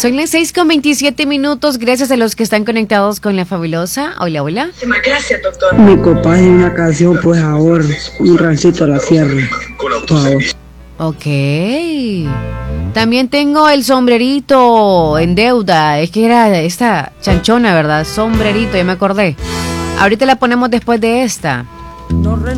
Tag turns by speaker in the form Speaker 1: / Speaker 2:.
Speaker 1: Son las 6:27. Gracias a los que están conectados con La Fabulosa. Hola, hola.
Speaker 2: Gracias, doctor.
Speaker 3: Mi compa de una canción, pues ahora, un rancito a la sierra. Por favor.
Speaker 1: Ok. También tengo el sombrerito en deuda. Es que era esta chanchona, ¿verdad? Sombrerito, ya me acordé. Ahorita la ponemos después de esta.